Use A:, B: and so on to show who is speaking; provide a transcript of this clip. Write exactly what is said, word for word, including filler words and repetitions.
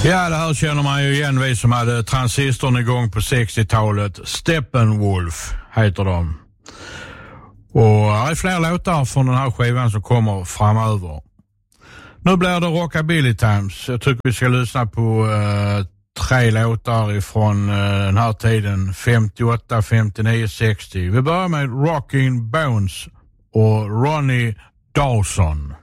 A: Ja, det här känner man ju igen, vi som hade transistorn igång på sextiotalet. Steppenwolf heter de. Och det är fler låtar från den här skivan som kommer framöver. Nu blir det Rockabilly Times. Jag tycker vi ska lyssna på uh, tre låtar ifrån uh, den här tiden, femtioåtta, femtionio, sextio. Vi börjar med Rockin' Bones och Ronnie Dawson.